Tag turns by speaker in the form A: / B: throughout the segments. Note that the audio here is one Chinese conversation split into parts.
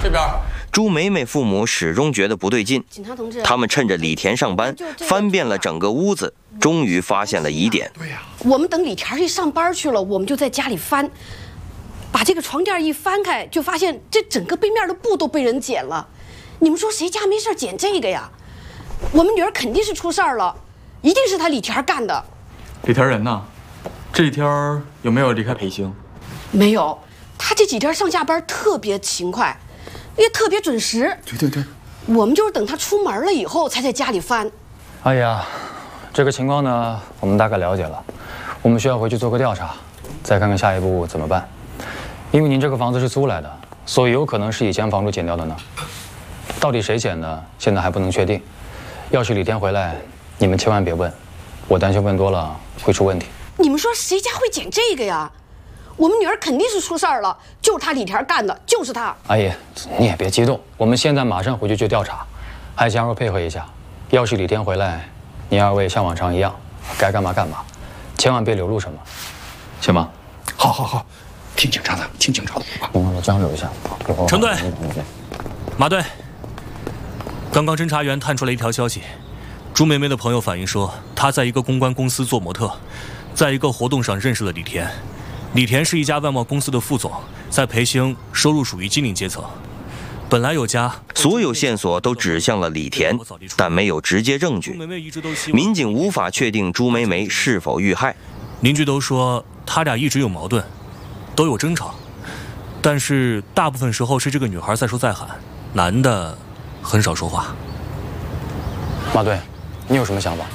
A: 这边。
B: 朱梅梅父母始终觉得不对劲，
C: 警察同志，
B: 他们趁着李田上班，翻遍了整个屋子，终于发现了疑点。
A: 对呀，
C: 我们等李田一上班去了，我们就在家里翻，把这个床垫一翻开，就发现这整个背面的布都被人剪了。你们说谁家没事剪这个呀？我们女儿肯定是出事儿了，一定是他李田干的。
D: 李田人呢？这几天有没有离开培兴？
C: 没有，他这几天上下班特别勤快，也特别准时。
A: 对，
C: 我们就是等他出门了以后才在家里翻。
E: 哎呀，这个情况呢，我们大概了解了，我们需要回去做个调查，再看看下一步怎么办。因为您这个房子是租来的，所以有可能是以前房主剪掉的呢。到底谁剪的，现在还不能确定。要是李天回来，你们千万别问，我担心问多了会出问题。
C: 你们说谁家会剪这个呀？我们女儿肯定是出事儿了，就是他李田干的，就是他。
E: 阿姨，你也别激动，我们现在马上回去做调查，还请二位配合一下。要是李天回来，你二位像往常一样，该干嘛干嘛，千万别流露什么，行吗？
A: 好，听警察的。
E: 我交流一下。
F: 程队，马队，刚刚侦查员探出来一条消息，朱梅梅的朋友反映说，她在一个公关公司做模特，在一个活动上认识了李田。李田是一家外贸公司的副总，在培兴收入属于精灵阶层。本来有家，
B: 所有线索都指向了李田，但没有直接证据。民警无法确定朱梅梅是否遇害。
F: 邻居都说他俩一直有矛盾，都有争吵，但是大部分时候是这个女孩在说在喊，男的很少说话。
E: 马队，你有什么想法？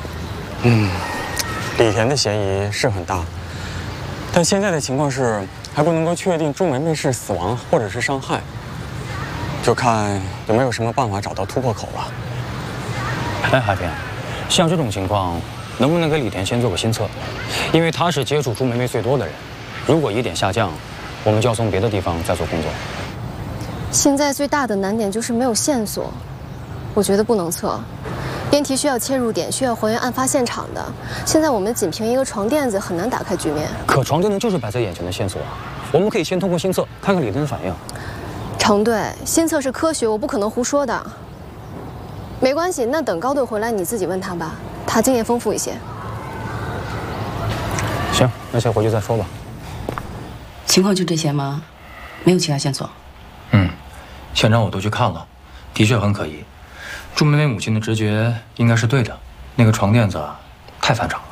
G: 李田的嫌疑是很大，但现在的情况是还不能够确定朱梅梅是死亡或者是伤害，就看有没有什么办法找到突破口了。
E: 哎，海平，像这种情况，能不能给李田先做个心测？因为他是接触朱梅梅最多的人，如果疑点下降，我们就要从别的地方再做工作。
H: 现在最大的难点就是没有线索，我觉得不能测。辩题需要切入点，需要还原案发现场的。现在我们仅凭一个床垫子很难打开局面。
E: 可床垫子就是摆在眼前的线索啊，我们可以先通过心测看看李田的反应。
H: 程队，心测是科学，我不可能胡说的。没关系，那等高队回来你自己问他吧，他经验丰富一些。
E: 行，那先回去再说吧。
I: 情况就这些吗？没有其他线索？
E: 现场我都去看了，的确很可疑。朱梅梅母亲的直觉应该是对的，那个床垫子太反常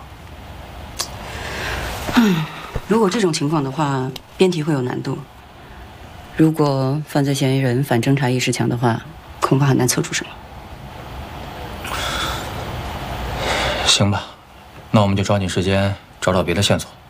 E: 了。
I: 如果这种情况的话，辩题会有难度。如果犯罪嫌疑人反侦查意识强的话，恐怕很难测出什么。
E: 行吧，那我们就抓紧时间找找别的线索。